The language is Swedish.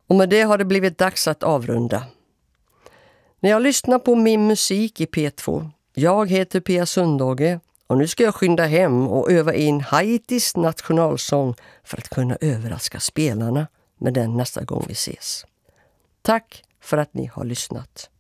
Och med det har det blivit dags att avrunda. När jag lyssnar på min musik i P2, jag heter Pia Sundhage och nu ska jag skynda hem och öva in Haitis nationalsång för att kunna överraska spelarna med den nästa gång vi ses. Tack för att ni har lyssnat.